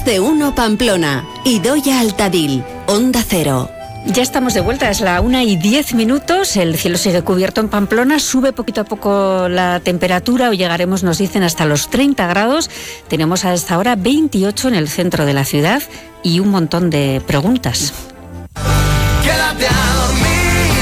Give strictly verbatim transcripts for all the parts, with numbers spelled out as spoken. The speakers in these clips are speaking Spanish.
Más de Uno Pamplona. Idoia Altadil, Onda Cero. Ya estamos de vuelta, es la una y diez minutos, el cielo sigue cubierto en Pamplona, sube poquito a poco la temperatura, hoy llegaremos, nos dicen, hasta los treinta grados, tenemos a esta hora veintiocho en el centro de la ciudad y un montón de preguntas. Quédate a dormir,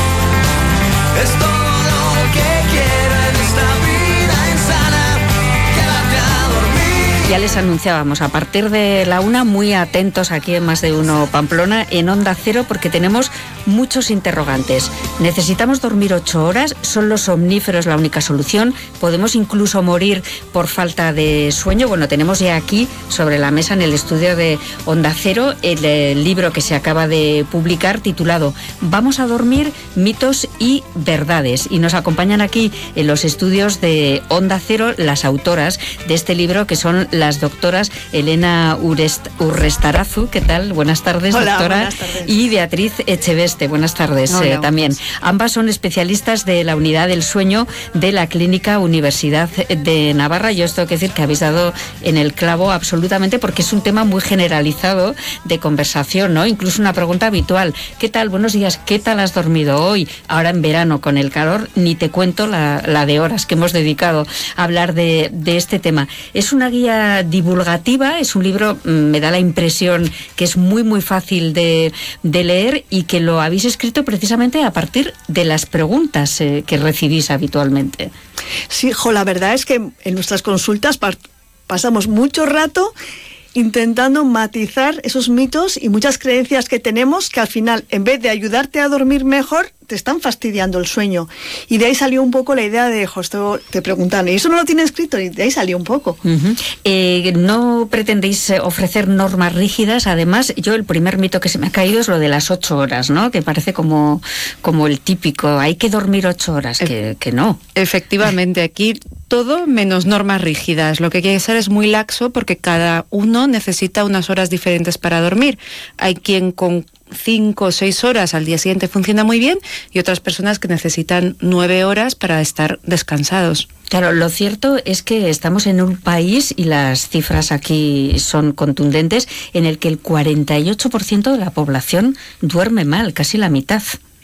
es todo lo que quiero en esta vida insana. Quédate a dormir. Ya les anunciábamos, a partir de la una, muy atentos aquí en Más de Uno Pamplona, en Onda Cero, porque tenemos muchos interrogantes. ¿Necesitamos dormir ocho horas? ¿Son los somníferos la única solución? ¿Podemos incluso morir por falta de sueño? Bueno, tenemos ya aquí sobre la mesa en el estudio de Onda Cero el, el libro que se acaba de publicar titulado Vamos a dormir, mitos y verdades. Y nos acompañan aquí en los estudios de Onda Cero las autoras de este libro, que son las doctoras Elena Urest, Urrestarazu, ¿qué tal? Buenas tardes, Hola, doctora. Buenas tardes. Y Beatriz Echeveste, buenas tardes. Hola, eh, también. buenas. Ambas son especialistas de la unidad del sueño de la Clínica Universidad de Navarra. Yo os tengo que decir que habéis dado en el clavo absolutamente, porque es un tema muy generalizado de conversación, ¿no? Incluso una pregunta habitual. ¿Qué tal? Buenos días. ¿Qué tal has dormido hoy? Ahora en verano con el calor, ni te cuento la, la de horas que hemos dedicado a hablar de, de este tema. Es una guía divulgativa, es un libro, me da la impresión que es muy muy fácil de, de leer y que lo habéis escrito precisamente a partir de las preguntas eh, que recibís habitualmente. Sí, jo, la verdad es que en nuestras consultas pa- pasamos mucho rato intentando matizar esos mitos y muchas creencias que tenemos que al final, en vez de ayudarte a dormir mejor, te están fastidiando el sueño. Y de ahí salió un poco la idea de, jo, esto te preguntan, ¿y eso no lo tiene escrito? Y de ahí salió un poco. Uh-huh. Eh, no pretendéis ofrecer normas rígidas. Además, yo el primer mito que se me ha caído es lo de las ocho horas, ¿no? Que parece como, como el típico, hay que dormir ocho horas, que, que no. Efectivamente, aquí todo menos normas rígidas. Lo que quiere ser es muy laxo, porque cada uno necesita unas horas diferentes para dormir. Hay quien con cinco o seis horas al día siguiente funciona muy bien y otras personas que necesitan nueve horas para estar descansados. Claro, lo cierto es que estamos en un país, y las cifras aquí son contundentes, en el que el cuarenta y ocho por ciento de la población duerme mal, casi la mitad.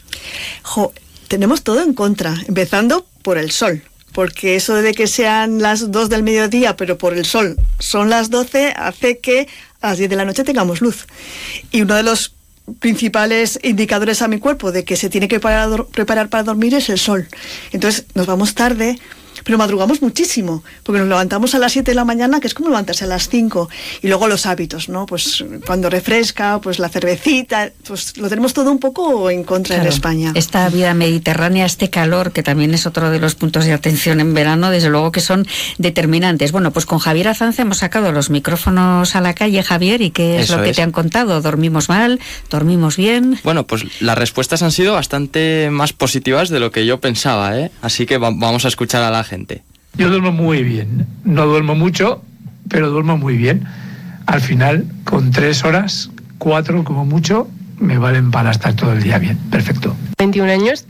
Jo, tenemos todo en contra, empezando por el sol. Porque eso de que sean las dos del mediodía, pero por el sol son las doce, hace que a las diez de la noche tengamos luz. Y uno de los principales indicadores a mi cuerpo de que se tiene que preparar, preparar para dormir es el sol. Entonces nos vamos tarde, pero madrugamos muchísimo, porque nos levantamos a las siete de la mañana, que es como levantarse a las cinco. Y luego los hábitos, ¿no? Pues cuando refresca, pues la cervecita, pues lo tenemos todo un poco en contra, claro, en España. Esta vida mediterránea, este calor, que también es otro de los puntos de atención en verano, desde luego que son determinantes. Bueno, pues con Javier Azanza hemos sacado los micrófonos a la calle. Javier, ¿y qué es Eso lo que es. te han contado? ¿Dormimos mal? ¿Dormimos bien? Bueno, pues las respuestas han sido bastante más positivas de lo que yo pensaba, ¿eh? Así que va- vamos a escuchar a la gente. Yo duermo muy bien, no duermo mucho, pero duermo muy bien. Al final, con tres horas, cuatro como mucho, me valen para estar todo el día bien. Perfecto. veintiún años,